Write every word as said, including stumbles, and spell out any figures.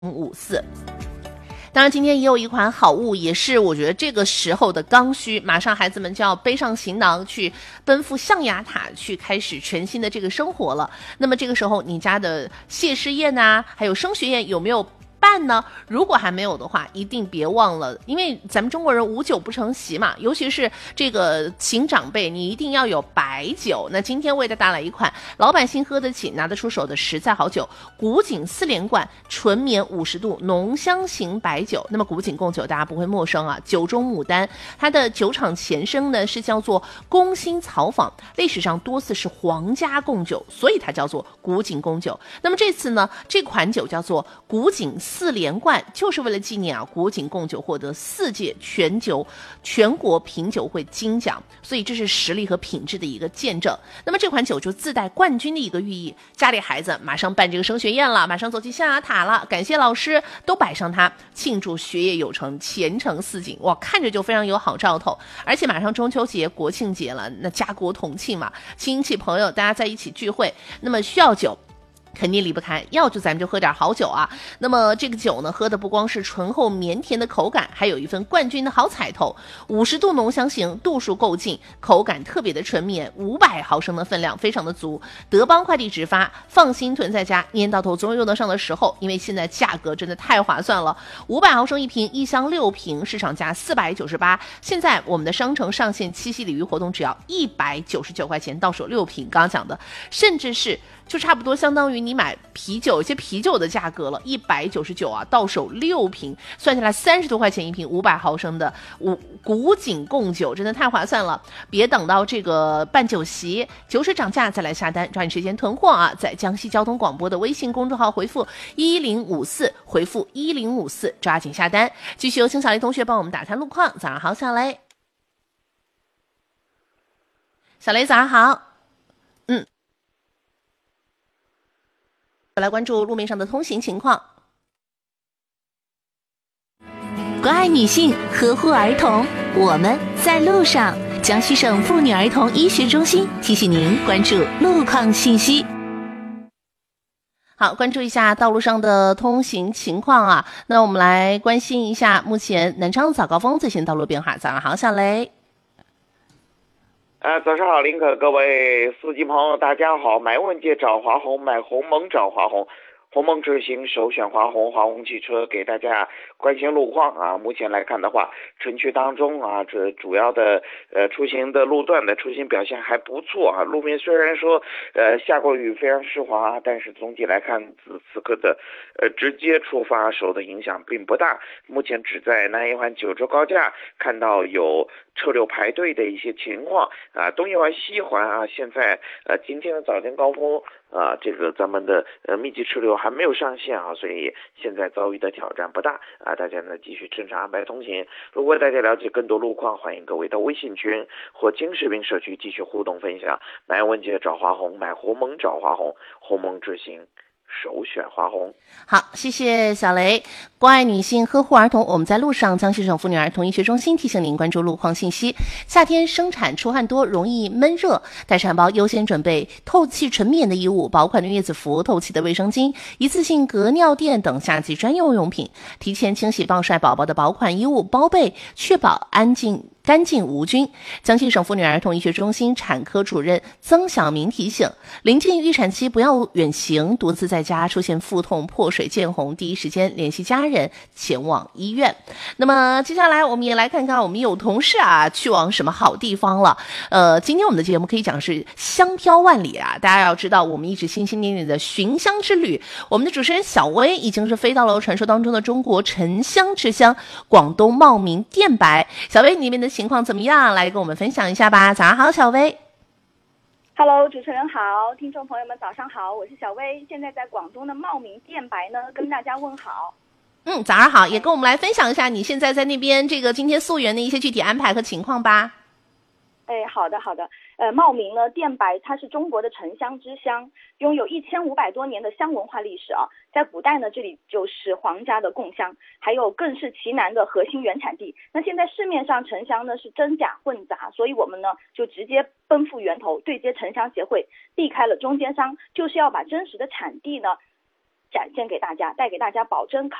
五四。当然今天也有一款好物，也是我觉得这个时候的刚需，马上孩子们就要背上行囊去奔赴象牙塔，去开始全新的这个生活了。那么这个时候你家的谢师宴啊，还有升学宴有没有办呢？如果还没有的话，一定别忘了，因为咱们中国人无酒不成席嘛，尤其是这个请长辈，你一定要有白酒。那今天为大家带来一款老百姓喝得起、拿得出手的实在好酒——古井四连冠纯绵五十度浓香型白酒。那么古井贡酒大家不会陌生啊，酒中牡丹，它的酒厂前身呢是叫做宫心草坊，历史上多次是皇家贡酒，所以它叫做古井贡酒。那么这次呢，这款酒叫做古井四连冠，就是为了纪念啊古井贡酒获得四届全酒全国品酒会金奖，所以这是实力和品质的一个见证。那么这款酒就自带冠军的一个寓意，家里孩子马上办这个升学宴了，马上走进象牙塔了，感谢老师，都摆上它，庆祝学业有成，前程似锦。哇，看着就非常有好兆头。而且马上中秋节、国庆节了，那家国同庆嘛，亲戚朋友大家在一起聚会，那么需要酒。肯定离不开，要就咱们就喝点好酒啊。那么这个酒呢，喝的不光是醇厚绵甜的口感，还有一份冠军的好彩头。五十度浓香型，度数够劲，口感特别的纯绵，五百毫升的分量非常的足。德邦快递直发，放心囤在家，年到头总有用得上的时候。因为现在价格真的太划算了，五百毫升一瓶，一箱六瓶，市场价四百九十八。现在我们的商城上线七夕礼遇活动，只要一百九十九块钱到手六瓶，刚刚讲的，甚至是就差不多相当于你买啤酒，一些啤酒的价格了，一百九十九啊，到手六瓶，算下来三十多块钱一瓶，五百毫升的五古井贡酒，真的太划算了。别等到这个办酒席酒水涨价再来下单，抓紧时间囤货啊！在江西交通广播的微信公众号回复一零五四，回复一零五四，抓紧下单。继续有请小雷同学帮我们打探路况。早上好，小雷。小雷，早上好。嗯。来关注路面上的通行情况。 关爱女性，呵护儿童，我们在路上。江西省妇女儿童医学中心提醒您关注路况信息。 好，关注一下道路上的通行情况啊。那我们来关心一下目前南昌早高峰最新道路变化。早上好，小雷。 啊，早上好，林可，各位司机朋友，大家好。买问界找华虹，买鸿蒙找华虹，鸿蒙智行首选华虹。华虹汽车给大家关心路况啊。目前来看的话，城区当中啊，这主要的呃出行的路段的出行表现还不错啊。路面虽然说呃下过雨，非常湿滑，但是总体来看，此此刻的呃直接出发受的影响并不大。目前只在南一环九州高架看到有车流排队的一些情况啊，东一环西一环啊，现在呃今天的早间高峰啊，这个咱们的呃密集车流还没有上线啊，所以现在遭遇的挑战不大啊，大家呢继续正常安排通行。如果大家了解更多路况，欢迎各位到微信群或金视频社区继续互动分享。买问界找华虹，买鸿蒙找华虹，鸿蒙智行首选华虹。 好，谢谢小雷。关爱女性，呵护儿童，我们在路上。江西省妇女儿童医学中心提醒您关注路况信息。夏天生产出汗多，容易闷热，待产包优先准备透气纯棉的衣物、薄款的月子服、透气的卫生巾、一次性隔尿垫等夏季专用用品。提前清洗暴晒宝宝的薄款衣物、包被，确保安静干净无菌。江西省妇女儿童医学中心产科主任曾晓明提醒，临近预产期不要远行，独自在家出现腹痛、破水、见红，第一时间联系家人前往医院。那么接下来我们也来看看我们有同事啊去往什么好地方了。呃，今天我们的节目可以讲是香飘万里啊，大家要知道我们一直心心念念的寻香之旅，我们的主持人小薇已经是飞到了传说当中的中国沉香之乡广东茂名电白。小薇，你们的情况怎么样？来跟我们分享一下吧。早上好，小薇。 Hello， 主持人好，听众朋友们早上好，我是小薇，现在在广东的茂名电白呢，跟大家问好。 嗯，早上好，也跟我们来分享一下你现在在那边这个今天溯源的一些具体安排和情况吧。 哎，好的好的，呃，茂名呢，电白它是中国的沉香之乡，拥有一千五百多年的香文化历史啊。在古代呢，这里就是皇家的贡香，还有更是奇南的核心原产地。那现在市面上沉香呢是真假混杂，所以我们呢就直接奔赴源头，对接沉香协会，避开了中间商，就是要把真实的产地呢展现给大家，带给大家保真